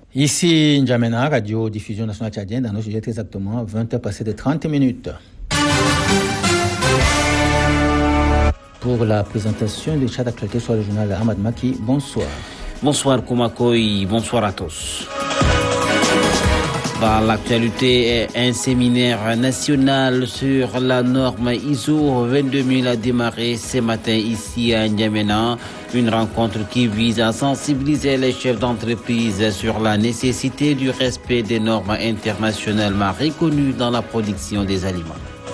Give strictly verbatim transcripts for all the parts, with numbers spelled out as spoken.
Ici N'Djamena, Radio Diffusion Nationale Tchadienne, dans nos sujets très exactement vingt heures passées de trente minutes. Pour la présentation des chats d'actualité sur le journal Ahmad Maki, bonsoir. Bonsoir Koumakoy, bonsoir à tous. Dans l'actualité, un séminaire national sur la norme I S O vingt-deux mille a démarré ce matin ici à N'Djamena. Une rencontre qui vise à sensibiliser les chefs d'entreprise sur la nécessité du respect des normes internationalement reconnues dans la production des aliments.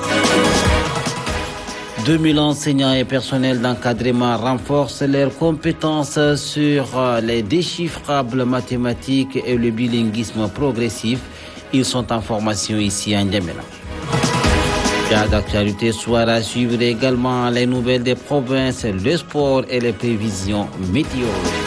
deux mille enseignants et personnels d'encadrement renforcent leurs compétences sur les déchiffrables mathématiques et le bilinguisme progressif. Ils sont en formation ici à N'Djamena. Cas d'actualité, soir à suivre également les nouvelles des provinces, le sport et les prévisions météorologiques.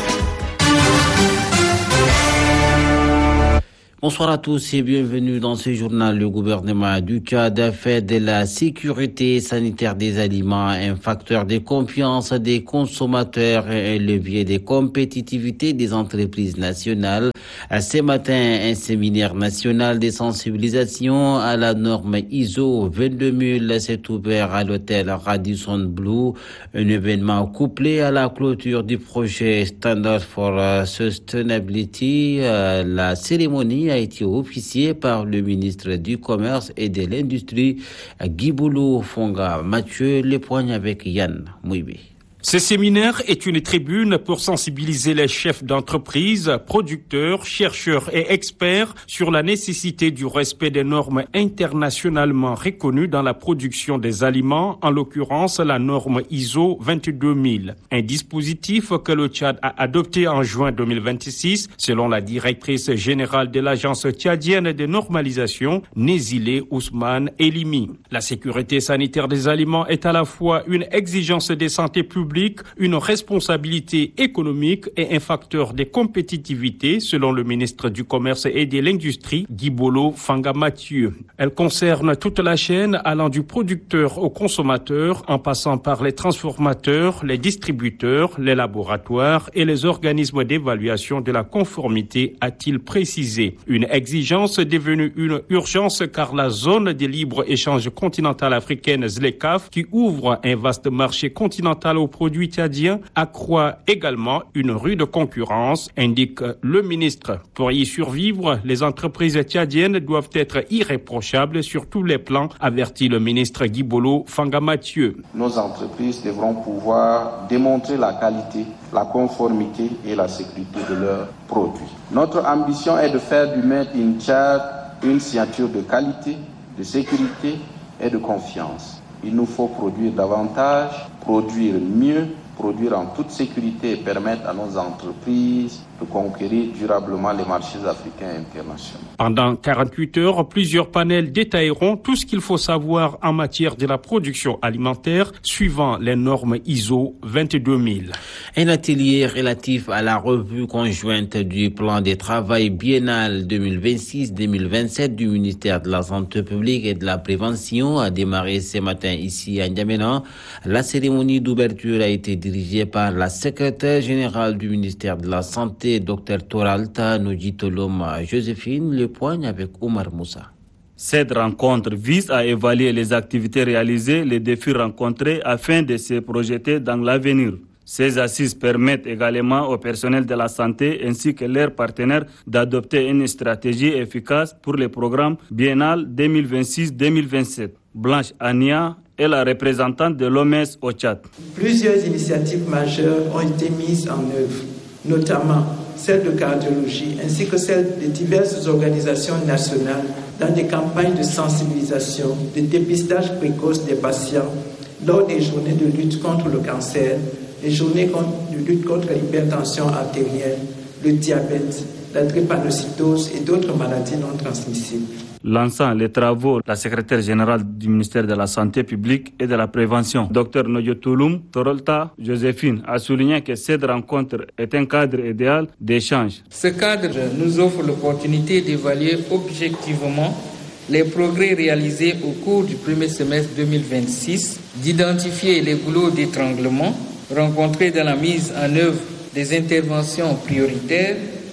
Bonsoir à tous et bienvenue dans ce journal. Le gouvernement du Tchad a fait de la sécurité sanitaire des aliments un facteur de confiance des consommateurs et un levier de compétitivité des entreprises nationales. Ce matin, un séminaire national de sensibilisation à la norme I S O vingt-deux mille s'est ouvert à l'hôtel Radisson Blu, un événement couplé à la clôture du projet Standard for Sustainability. La cérémonie a été officiée par le ministre du Commerce et de l'Industrie, Guiboulou Fonga Mathieu. Le point avec Yann Mouibi. Ce séminaire est une tribune pour sensibiliser les chefs d'entreprise, producteurs, chercheurs et experts sur la nécessité du respect des normes internationalement reconnues dans la production des aliments, en l'occurrence la norme I S O vingt-deux mille. Un dispositif que le Tchad a adopté en juin deux mille vingt-six, selon la directrice générale de l'Agence tchadienne de normalisation, Nézilé Ousmane Elimi. La sécurité sanitaire des aliments est à la fois une exigence de santé publique, une responsabilité économique et un facteur de compétitivité, selon le ministre du Commerce et de l'Industrie, Guiboulou Fonga Mathieu. Elle concerne toute la chaîne allant du producteur au consommateur, en passant par les transformateurs, les distributeurs, les laboratoires et les organismes d'évaluation de la conformité, a-t-il précisé. Une exigence devenue une urgence car la zone de libre-échange continentale africaine Z L E C A F, qui ouvre un vaste marché continental aux produits tchadiens, accroît également une rude concurrence, indique le ministre. Pour y survivre, les entreprises tchadiennes doivent être irréprochables sur tous les plans, avertit le ministre Guiboulou Fonga Mathieu. Nos entreprises devront pouvoir démontrer la qualité, la conformité et la sécurité de leurs produits. Notre ambition est de faire du Made in Tchad une signature de qualité, de sécurité et de confiance. Il nous faut produire davantage, produire mieux, produire en toute sécurité et permettre à nos entreprises de conquérir durablement les marchés africains et internationaux. Pendant quarante-huit heures, plusieurs panels détailleront tout ce qu'il faut savoir en matière de la production alimentaire suivant les normes I S O vingt-deux mille. Un atelier relatif à la revue conjointe du plan de travail biennal deux mille vingt-six deux mille vingt-sept du ministère de la Santé publique et de la Prévention a démarré ce matin ici à N'Djamena. La cérémonie d'ouverture a été dirigée par la secrétaire générale du ministère de la Santé, Dr Toralta Nojitoloma Joséphine. Le point avec Omar Moussa. Cette rencontre vise à évaluer les activités réalisées, les défis rencontrés afin de se projeter dans l'avenir. Ces assises permettent également au personnel de la santé ainsi que leurs partenaires d'adopter une stratégie efficace pour le programme biennal deux mille vingt-six deux mille vingt-sept. Blanche Ania est la représentante de l'O M S au Tchad. Plusieurs initiatives majeures ont été mises en œuvre, notamment celle de cardiologie ainsi que celle de diverses organisations nationales dans des campagnes de sensibilisation, de dépistage précoce des patients lors des journées de lutte contre le cancer, les journées de lutte contre l'hypertension artérielle, le diabète, la drépanocytose et d'autres maladies non transmissibles. Lançant les travaux, la secrétaire générale du ministère de la Santé publique et de la Prévention, Dr Nojotulum Torolta Joséphine, a souligné que cette rencontre est un cadre idéal d'échange. Ce cadre nous offre l'opportunité d'évaluer objectivement les progrès réalisés au cours du premier semestre deux mille vingt-six, d'identifier les goulots d'étranglement rencontrés dans la mise en œuvre des interventions prioritaires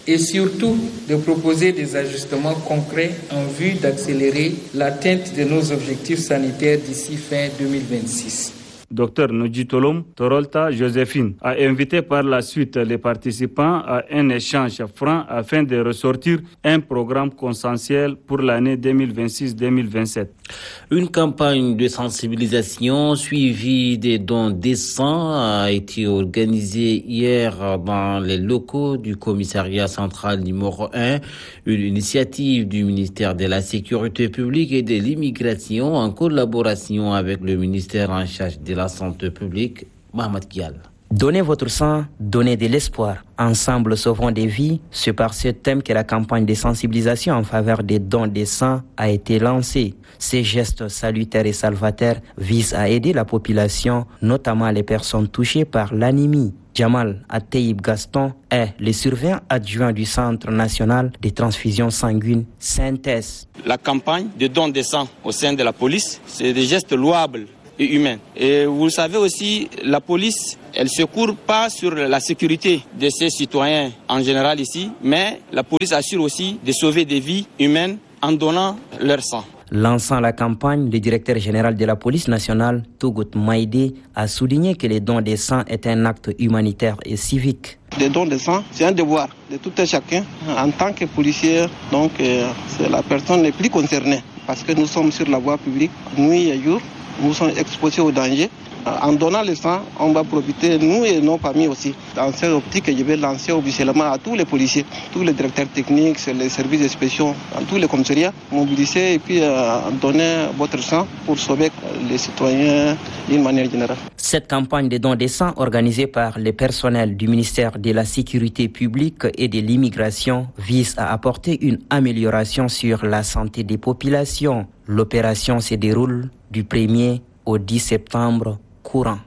et surtout de proposer des ajustements concrets en vue d'accélérer l'atteinte de nos objectifs sanitaires d'ici fin deux mille vingt-six. Docteur Nujitolom Torolta Joséphine a invité par la suite les participants à un échange franc afin de ressortir un programme consensuel pour l'année deux mille vingt-six deux mille vingt-sept. Une campagne de sensibilisation suivie des dons décents a été organisée hier dans les locaux du commissariat central numéro un, une initiative du ministère de la Sécurité publique et de l'Immigration en collaboration avec le ministère en charge de la santé publique, Mohamed Kial. Donnez votre sang, donnez de l'espoir. Ensemble, sauvons des vies. C'est par ce thème que la campagne de sensibilisation en faveur des dons de sang a été lancée. Ces gestes salutaires et salvateurs visent à aider la population, notamment les personnes touchées par l'anémie. Jamal Atteib Gaston est le surveillant adjoint du Centre national des transfusions sanguines Synthèse. La campagne de dons de sang au sein de la police, c'est des gestes louables et humains. Et vous savez aussi, la police, elle ne se court pas sur la sécurité de ses citoyens en général ici, mais la police assure aussi de sauver des vies humaines en donnant leur sang. Lançant la campagne, le directeur général de la police nationale, Tougout Maïdé, a souligné que le don de sang est un acte humanitaire et civique. Le don de sang, c'est un devoir de tout un chacun. En tant que policier, donc, euh, c'est la personne la plus concernée parce que nous sommes sur la voie publique, nuit et jour. Nous sommes exposés au danger. En donnant le sang, on va profiter, nous et nos familles aussi. Dans cette optique, je vais lancer officiellement à tous les policiers, tous les directeurs techniques, les services spéciaux, dans tous les commissariats, mobiliser et puis euh, donner votre sang pour sauver les citoyens d'une manière générale. Cette campagne de dons de sang organisée par le personnel du ministère de la Sécurité publique et de l'Immigration vise à apporter une amélioration sur la santé des populations. L'opération se déroule du premier au dix septembre courant.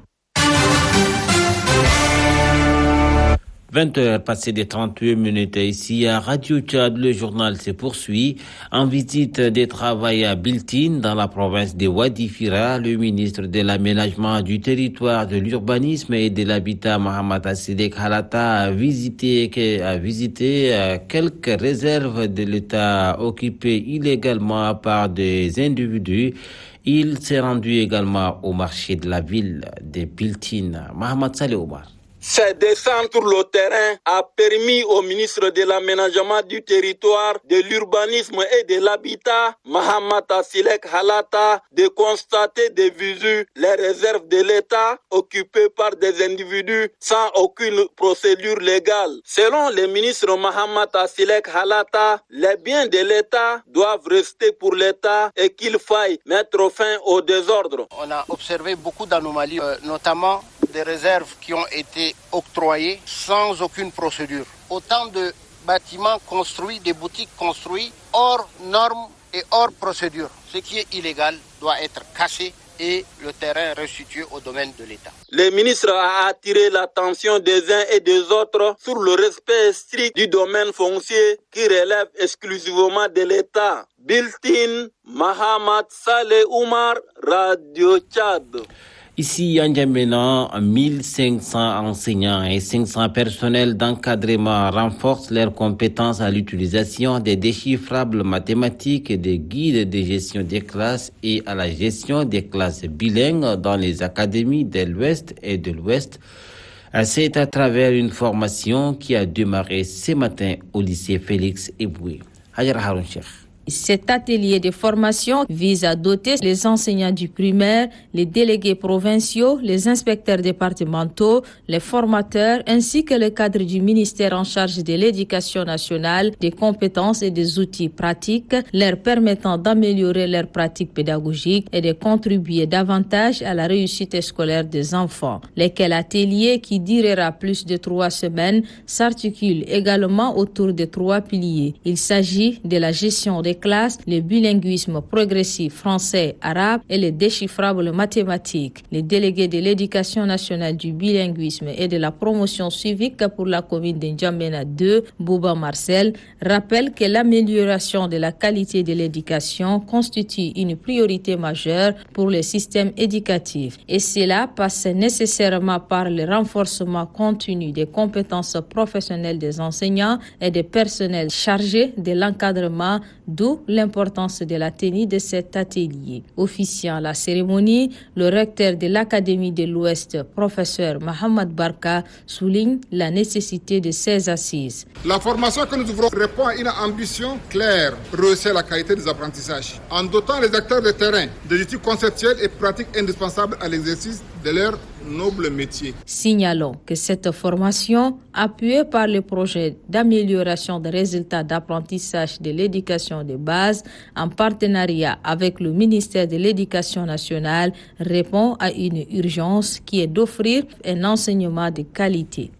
vingt heures passées de trente-huit minutes ici à Radio Tchad, le journal se poursuit. En visite des travaux à Biltine, dans la province de Wadi Fira, le ministre de l'Aménagement du territoire, de l'urbanisme et de l'habitat, Mohamed Assilek Halata, a visité, a visité quelques réserves de l'État occupées illégalement par des individus. Il s'est rendu également au marché de la ville de Biltine. Mohamed Saleh Omar. Cette descente sur le terrain a permis au ministre de l'Aménagement du territoire, de l'urbanisme et de l'habitat, Mohamed Assilek Halata, de constater de visu les réserves de l'État occupées par des individus sans aucune procédure légale. Selon le ministre Mohamed Assilek Halata, les biens de l'État doivent rester pour l'État et qu'il faille mettre fin au désordre. On a observé beaucoup d'anomalies, euh, notamment des réserves qui ont été octroyées sans aucune procédure. Autant de bâtiments construits, des boutiques construites hors normes et hors procédure. Ce qui est illégal doit être cassé et le terrain restitué au domaine de l'État. Le ministre a attiré l'attention des uns et des autres sur le respect strict du domaine foncier qui relève exclusivement de l'État. Biltine, Mohamed Saleh Oumar, Radio Tchad. Ici, à N'Djamena, mille cinq cents enseignants et cinq cents personnels d'encadrement renforcent leurs compétences à l'utilisation des déchiffrables mathématiques et des guides de gestion des classes et à la gestion des classes bilingues dans les académies de l'Ouest et de l'Ouest. C'est à travers une formation qui a démarré ce matin au lycée Félix Eboué. Hajara Haroun Cheikh. Cet atelier de formation vise à doter les enseignants du primaire, les délégués provinciaux, les inspecteurs départementaux, les formateurs ainsi que le cadre du ministère en charge de l'éducation nationale des compétences et des outils pratiques leur permettant d'améliorer leurs pratiques pédagogiques et de contribuer davantage à la réussite scolaire des enfants. Lesquels ateliers, qui durera plus de trois semaines, s'articulent également autour de trois piliers. Il s'agit de la gestion des classes, le bilinguisme progressif français-arabe et le déchiffrable mathématique. Les délégués de l'éducation nationale du bilinguisme et de la promotion civique pour la commune de N'Djamena deux, Bouba Marcel, rappellent que l'amélioration de la qualité de l'éducation constitue une priorité majeure pour le système éducatif. Et cela passe nécessairement par le renforcement continu des compétences professionnelles des enseignants et des personnels chargés de l'encadrement, d'où l'importance de la tenue de cet atelier. Officiant à la cérémonie, le recteur de l'Académie de l'Ouest, professeur Mohamed Barka, souligne la nécessité de ces assises. La formation que nous ouvrons répond à une ambition claire, rehausser la qualité des apprentissages, en dotant les acteurs de terrain des outils conceptuels et pratiques indispensables à l'exercice de leur noble métier. Signalons que cette formation, appuyée par le projet d'amélioration des résultats d'apprentissage de l'éducation de base, en partenariat avec le ministère de l'Éducation nationale, répond à une urgence qui est d'offrir un enseignement de qualité.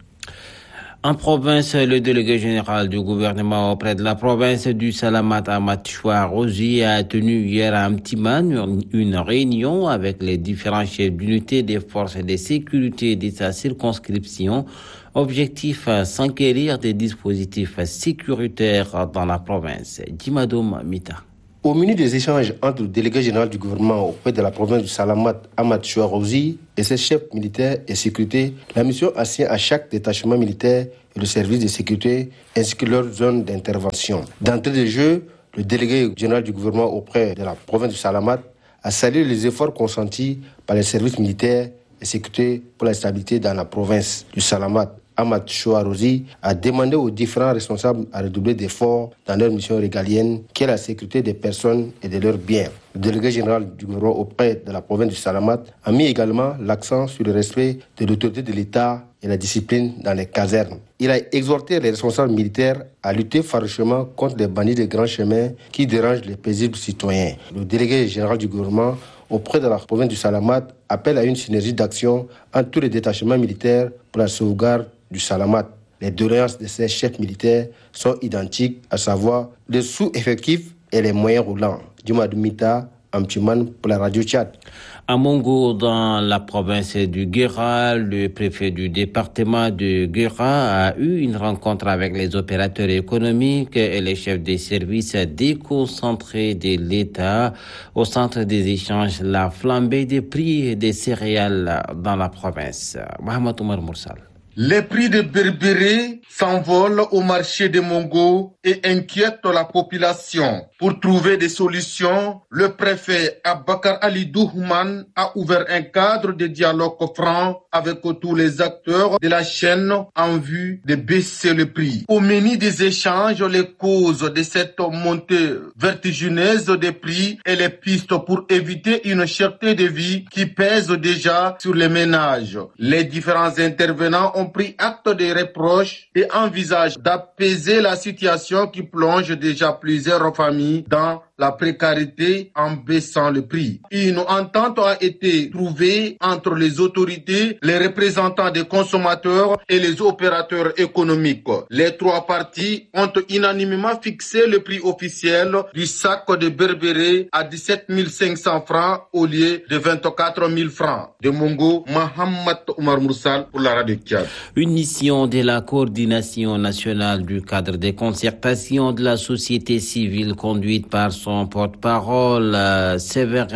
En province, le délégué général du gouvernement auprès de la province du Salamat, Ahmad Chouarozi, a tenu hier à Mtiman une réunion avec les différents chefs d'unité des forces de sécurité de sa circonscription. Objectif, s'enquérir des dispositifs sécuritaires dans la province. Dimadoum Mita. Au menu des échanges entre le délégué général du gouvernement auprès de la province du Salamat, Ahmad Chouarozi, et ses chefs militaires et sécurité, la mission assigne à chaque détachement militaire et le service de sécurité ainsi que leur zone d'intervention. D'entrée de jeu, le délégué général du gouvernement auprès de la province du Salamat a salué les efforts consentis par les services militaires et sécurité pour la stabilité dans la province du Salamat. Ahmad Chouarozi a demandé aux différents responsables à redoubler d'efforts dans leur mission régalienne, qui est la sécurité des personnes et de leurs biens. Le délégué général du gouvernement auprès de la province du Salamat a mis également l'accent sur le respect de l'autorité de l'État et la discipline dans les casernes. Il a exhorté les responsables militaires à lutter farouchement contre les bandits de grands chemins qui dérangent les paisibles citoyens. Le délégué général du gouvernement auprès de la province du Salamat appelle à une synergie d'action entre tous les détachements militaires pour la sauvegarde du Salamat. Les doléances de ces chefs militaires sont identiques, à savoir les sous-effectifs et les moyens roulants. Djumadoumita, Amtiman pour la radio Tchad. À Mongo, dans la province du Guéra, le préfet du département de Guéra a eu une rencontre avec les opérateurs économiques et les chefs des services déconcentrés de l'État. Au centre des échanges, la flambée des prix des céréales dans la province. Mohamed Oumar Moursal. Les prix de berbéré s'envolent au marché de Mongo et inquiètent la population. Pour trouver des solutions, le préfet Abakar Ali Douhman a ouvert un cadre de dialogue franc avec tous les acteurs de la chaîne en vue de baisser le prix. Au menu des échanges, les causes de cette montée vertigineuse des prix et les pistes pour éviter une cherté de vie qui pèse déjà sur les ménages. Les différents intervenants ont pris acte des reproches et envisagent d'apaiser la situation qui plonge déjà plusieurs familles dans la précarité en baissant le prix. Une entente a été trouvée entre les autorités, les représentants des consommateurs et les opérateurs économiques. Les trois parties ont unanimement fixé le prix officiel du sac de berbéré à dix-sept mille cinq cents francs au lieu de vingt-quatre mille francs. De Mongo, Mohamed Oumar Moursal pour la radio Tchad. Une mission de la coordination nationale du cadre des concertations de la société civile conduite par son porte-parole euh, Séverin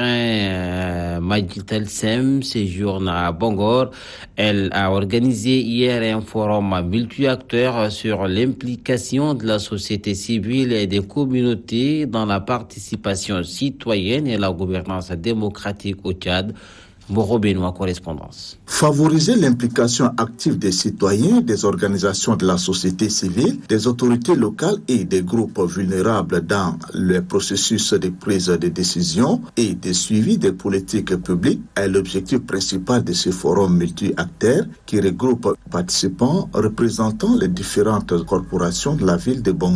euh, Majitelsem séjourne à Bangor. Elle a organisé hier un forum multi-acteurs sur l'implication de la société civile et des communautés dans la participation citoyenne et la gouvernance démocratique au Tchad. Boro Benoît, correspondance. Favoriser l'implication active des citoyens, des organisations de la société civile, des autorités locales et des groupes vulnérables dans le processus de prise de décision et de suivi des politiques publiques est l'objectif principal de ce forum multi-acteurs qui regroupe participants représentant les différentes corporations de la ville de Bangor.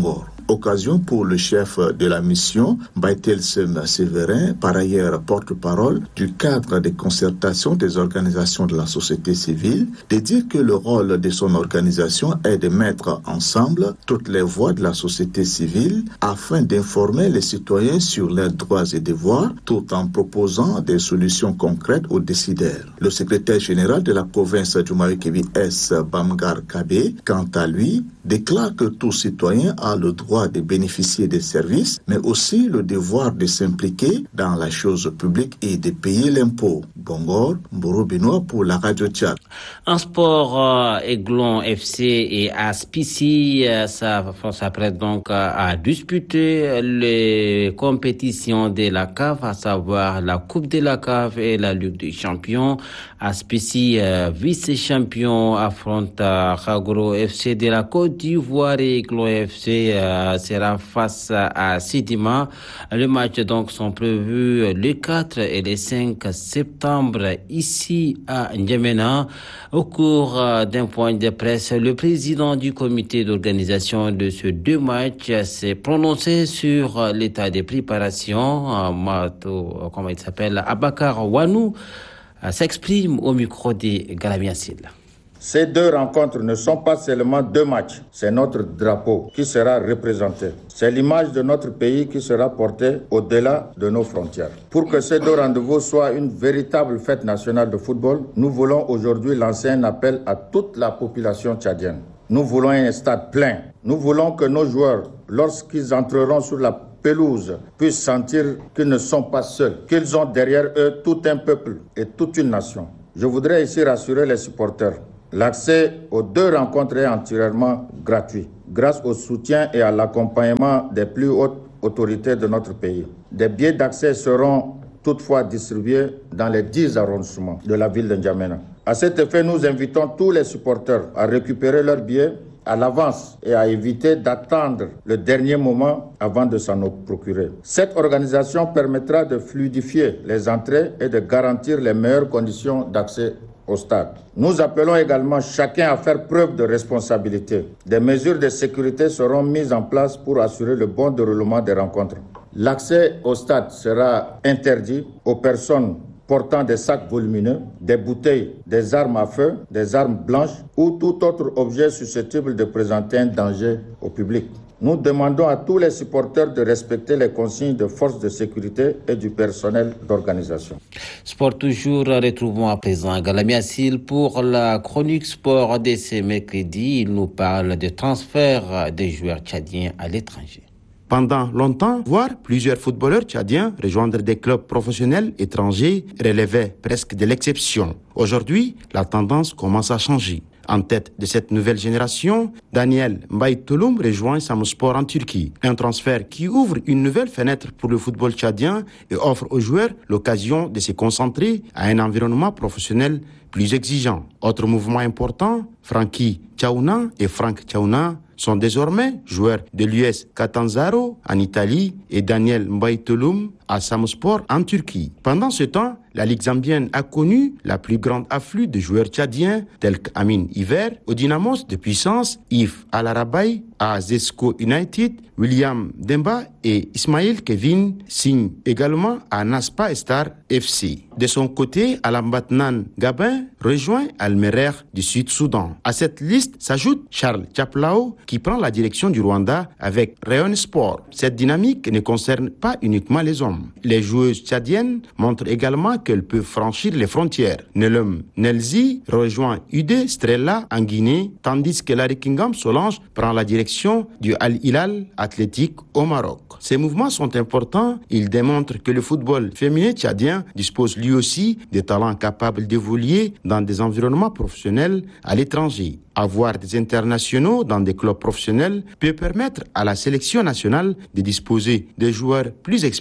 Occasion pour le chef de la mission, Baïtelsen Séverin, par ailleurs porte-parole du cadre de concertation des organisations de la société civile, de dire que le rôle de son organisation est de mettre ensemble toutes les voix de la société civile afin d'informer les citoyens sur leurs droits et devoirs tout en proposant des solutions concrètes aux décideurs. Le secrétaire général de la province du Mayo-Kébi S. Bamgar Kabé, quant à lui, déclare que tout citoyen a le droit de bénéficier des services, mais aussi le devoir de s'impliquer dans la chose publique et de payer l'impôt. Bongor, Mboro Benoît pour la Radio Tchad. En sport, euh, Aiglon F C et Aspici euh, s'apprêtent donc à, à disputer les compétitions de la C A F, à savoir la Coupe de la C A F et la Ligue des Champions. Aspici, euh, vice-champion, affronte euh, Khagro F C de la Côte d'Ivoire et Aiglon F C euh, sera face à Sidima. Les matchs donc sont prévus le quatre et le cinq septembre ici à N'Djamena. Au cours euh, d'un point de presse, le président du comité d'organisation de ces deux matchs s'est prononcé sur euh, l'état de préparation. Euh, Mato, comment il s'appelle, Abakar Wanou euh, s'exprime au micro de Galamiasil. Ces deux rencontres ne sont pas seulement deux matchs, c'est notre drapeau qui sera représenté. C'est l'image de notre pays qui sera portée au-delà de nos frontières. Pour que ces deux rendez-vous soient une véritable fête nationale de football, nous voulons aujourd'hui lancer un appel à toute la population tchadienne. Nous voulons un stade plein. Nous voulons que nos joueurs, lorsqu'ils entreront sur la pelouse, puissent sentir qu'ils ne sont pas seuls, qu'ils ont derrière eux tout un peuple et toute une nation. Je voudrais ici rassurer les supporters. L'accès aux deux rencontres est entièrement gratuit, grâce au soutien et à l'accompagnement des plus hautes autorités de notre pays. Des billets d'accès seront toutefois distribués dans les dix arrondissements de la ville de N'Djamena. À cet effet, nous invitons tous les supporters à récupérer leurs billets à l'avance et à éviter d'attendre le dernier moment avant de s'en procurer. Cette organisation permettra de fluidifier les entrées et de garantir les meilleures conditions d'accès au stade. Nous appelons également chacun à faire preuve de responsabilité. Des mesures de sécurité seront mises en place pour assurer le bon déroulement des rencontres. L'accès au stade sera interdit aux personnes portant des sacs volumineux, des bouteilles, des armes à feu, des armes blanches ou tout autre objet susceptible de présenter un danger au public. Nous demandons à tous les supporters de respecter les consignes de forces de sécurité et du personnel d'organisation. Sport toujours, retrouvons à présent Galamiasil pour la chronique sport de ce mercredi. Il nous parle de transfert des joueurs tchadiens à l'étranger. Pendant longtemps, voir plusieurs footballeurs tchadiens rejoindre des clubs professionnels étrangers relevait presque de l'exception. Aujourd'hui, la tendance commence à changer. En tête de cette nouvelle génération, Daniel Mbaye-Touloum rejoint Samspor en Turquie. Un transfert qui ouvre une nouvelle fenêtre pour le football tchadien et offre aux joueurs l'occasion de se concentrer à un environnement professionnel plus exigeant. Autre mouvement important, Frankie Tchaouna et Frank Tchaouna sont désormais joueurs de l'U S Catanzaro en Italie et Daniel Mbaye-Touloum à Samspor en Turquie. Pendant ce temps, la Ligue zambienne a connu la plus grande afflux de joueurs tchadiens tels qu'Amin Hiver, au Dynamos de Puissance, Yves Al-Arabaï, à Zesco United, William Demba et Ismail Kevin signent également à Naspa Star F C. De son côté, Alambatnan Gabin rejoint Al-Merer du Sud-Soudan. À cette liste s'ajoute Charles Chaplao qui prend la direction du Rwanda avec Rayon Sport. Cette dynamique ne concerne pas uniquement les hommes. Les joueuses tchadiennes montrent également qu'elles peuvent franchir les frontières. Nelum Nelzi rejoint U D Strella en Guinée, tandis que Larry Kingham Solange prend la direction du Al-Hilal Athlétique au Maroc. Ces mouvements sont importants. Ils démontrent que le football féminin tchadien dispose lui aussi de talents capables d'évoluer dans des environnements professionnels à l'étranger. Avoir des internationaux dans des clubs professionnels peut permettre à la sélection nationale de disposer de joueurs plus expérimentés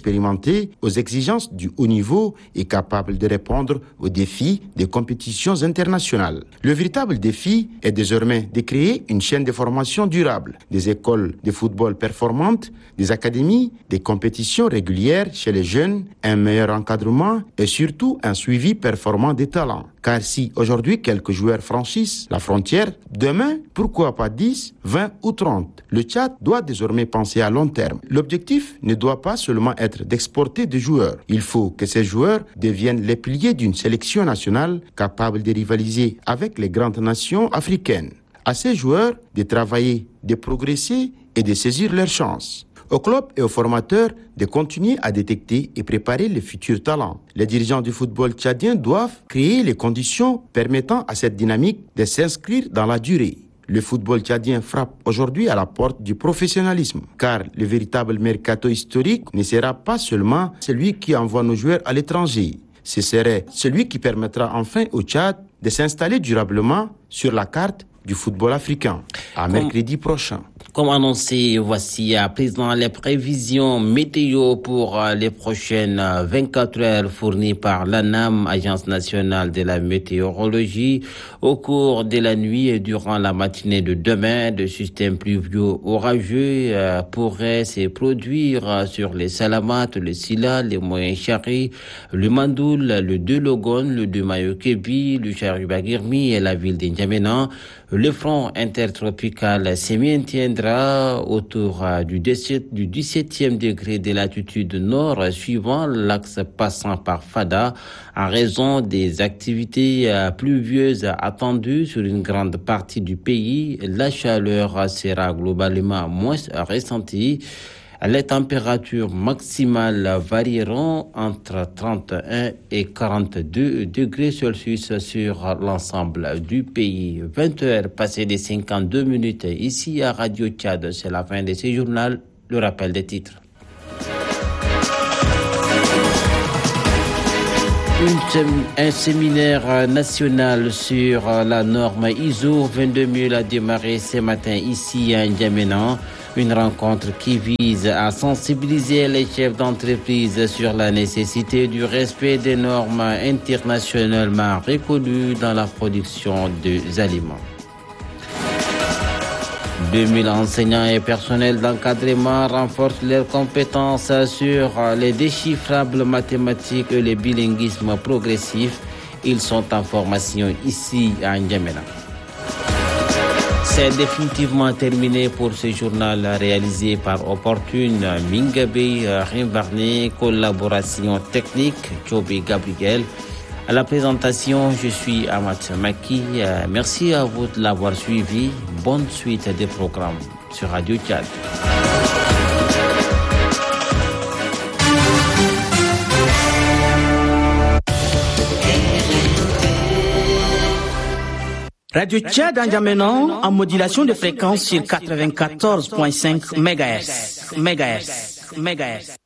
confronté aux exigences du haut niveau et capable de répondre aux défis des compétitions internationales. Le véritable défi est désormais de créer une chaîne de formation durable, des écoles de football performantes, des académies, des compétitions régulières chez les jeunes, un meilleur encadrement et surtout un suivi performant des talents. Car si aujourd'hui quelques joueurs franchissent la frontière, demain, pourquoi pas dix, vingt ou trente? Le Tchad doit désormais penser à long terme. L'objectif ne doit pas seulement être d'exporter des joueurs. Il faut que ces joueurs deviennent les piliers d'une sélection nationale capable de rivaliser avec les grandes nations africaines. À ces joueurs de travailler, de progresser et de saisir leurs chances. Aux clubs et aux formateurs de continuer à détecter et préparer les futurs talents. Les dirigeants du football tchadien doivent créer les conditions permettant à cette dynamique de s'inscrire dans la durée. Le football tchadien frappe aujourd'hui à la porte du professionnalisme, car le véritable mercato historique ne sera pas seulement celui qui envoie nos joueurs à l'étranger. Ce serait celui qui permettra enfin au Tchad de s'installer durablement sur la carte du football africain, à comme, mercredi prochain. Comme annoncé, voici à présent les prévisions météo pour les prochaines vingt-quatre heures fournies par l'ANAM, Agence nationale de la météorologie. Au cours de la nuit et durant la matinée de demain, de systèmes pluvieux orageux euh, pourraient se produire sur les Salamates, le Sila, les Moyens Chari, le Mandoul, le Delogon, le Dumayo-Kebi, le Charubagirmi et la ville d'Injamena. Le front intertropical se maintiendra autour du dix-septième degré de latitude nord, suivant l'axe passant par Fada, en raison des activités pluvieuses attendues sur une grande partie du pays. La chaleur sera globalement moins ressentie. Les températures maximales varieront entre trente et un et quarante-deux degrés Celsius sur l'ensemble du pays. vingt heures passées de cinquante-deux minutes ici à Radio Tchad. C'est la fin de ce journal. Le rappel des titres. Une, un séminaire national sur la norme I S O vingt-deux mille a démarré ce matin ici à N'Djamena. Une rencontre qui vise à sensibiliser les chefs d'entreprise sur la nécessité du respect des normes internationalement reconnues dans la production des aliments. deux mille enseignants et personnels d'encadrement renforcent leurs compétences sur les déchiffrables mathématiques et le bilinguisme progressif. Ils sont en formation ici à N'Djamena. C'est définitivement terminé pour ce journal réalisé par Opportune, Mingabe, Rimbarné, collaboration technique, Joby Gabriel. À la présentation, je suis Ahmad Maki. Merci à vous de l'avoir suivi. Bonne suite des programmes sur Radio Tchad. Radio Tchad N'Djamena en modulation de fréquence sur quatre-vingt-quatorze virgule cinq mégahertz. Mégahertz. Mégahertz.